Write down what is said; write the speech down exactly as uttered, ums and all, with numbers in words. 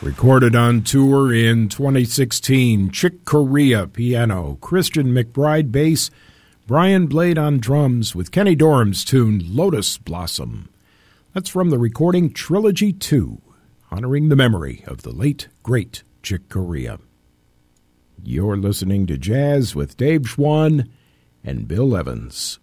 Recorded on tour in twenty sixteen, Chick Corea piano, Christian McBride bass, Brian Blade on drums with Kenny Dorham's tune Lotus Blossom. That's from the recording Trilogy two, honoring the memory of the late, great Chick Corea. You're listening to Jazz with Dave Schwann and Bill Evans.